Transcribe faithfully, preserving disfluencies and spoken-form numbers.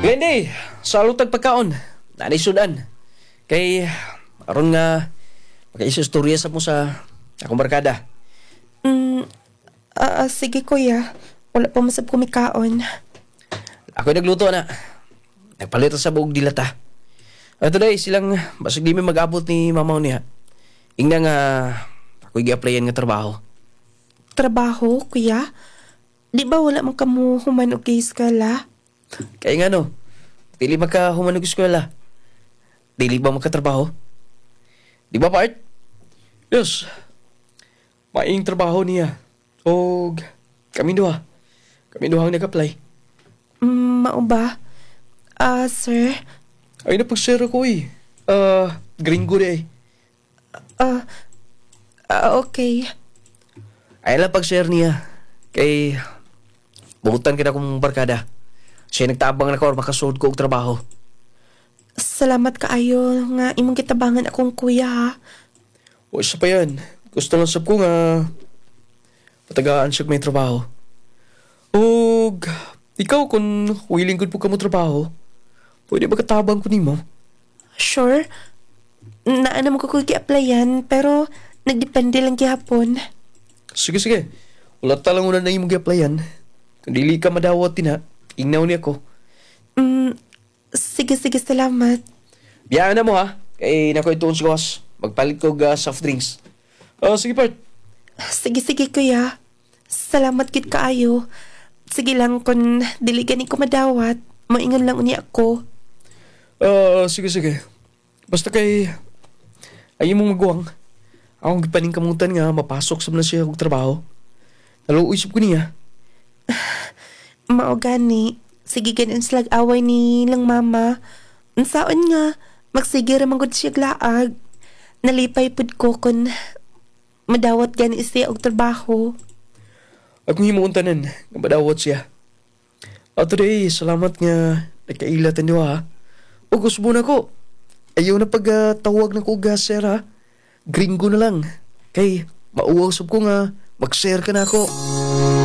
Gani, salutag pagkaon. Nanay sudan. Kay, aron nga, makaisistorya sa mo sa akong barkada. Mm, ah, ah, sige kuya. Wala pa masab kumikaon. Ako'y nagluto na. Nagpalit sa buog dilata. At today, silang basig di may mag-abot ni mamaw niya. Ingna nga, ako'y gi-applyan nga trabaho. Trabaho, kuya? Di ba wala man kamo human og kay skala? Kaya nga no, dili magka humanog eskwela. Dili ba magkatrabaho? Di ba, part? Yes. Maing trabaho niya. O kami duha. Kami duha ang nag-apply. Mm, mao ba? Ah, sir? Ay napag-share ako eh. Ah, gringo di eh. Ah, ah, okay. Ay lang pag-share niya. Kay, buutan kita kong barkada. Siya nagtabang na ko makasuod ko og trabaho. Salamat kaayo nga imong kitabangan akong kuya ha. O isa pa yan. Gusto lang sab ko nga patagaan siya may trabaho. O ikaw kung willing good po ka mo trabaho, pwede ba katabang ko nimo? Sure. Naana mo ko kuya applyan pero nagdepende lang gihapon. Sige sige. Wala talang una na imong gi-applyan. Kung dili ka madawat din ha, ingnaw niya ko. Mm, sige sige salamat. Biyaan na mo ha. Kay nakoy tuon si Kos. Magpalit ko ga soft drinks. Ah, sige part. Sige sige kuya. Salamat kit kaayo. Sige lang kung dili gani ko madawat, moingon lang uni ako. Ah, sige sige. Basta kay ayaw mong magwang. Akong gipaning kamutan nga mapasok sa na siya og trabaho. Naluisip ko niya. Mao gani. Sige ganin slag away ni lang mama. Unsaon nga magsige ra man gud siya glaag. Nalipay pud ko kun madawat gani siya og trabaho. Akong himuuntanan nga madawat siya. At today, salamat nga nagkailatan niyo ha. O gusto mo na ko. Ayaw na pag-tawag na ko ga sir ha. Gringo na lang. Kay mauwaw sab ko nga mag-share ka na ako.